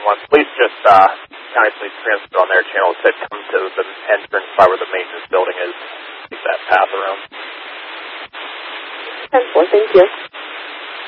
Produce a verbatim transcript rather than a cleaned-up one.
one, please just, uh, county police transfer on their channel said come to the entrance by where the maintenance building is. Keep that path around. ten four, thank you.